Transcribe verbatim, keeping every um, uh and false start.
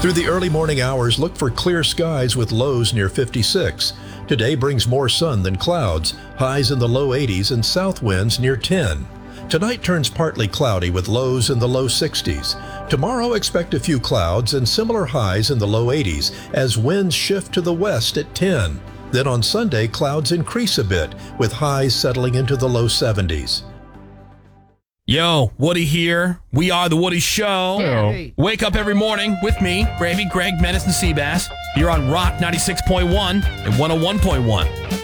Through the early morning hours, look for clear skies with lows near fifty-six. Today brings more sun than clouds, highs in the low eighties and south winds near ten. Tonight turns partly cloudy with lows in the low sixties. Tomorrow expect a few clouds and similar highs in the low eighties as winds shift to the west at ten. Then on Sunday, clouds increase a bit with highs settling into the low seventies. Yo, Woody here. We are The Woody Show. Hey. Wake up every morning with me, Gravy, Greg, Menace, and Seabass. You're on Rock ninety-six point one and one oh one point one.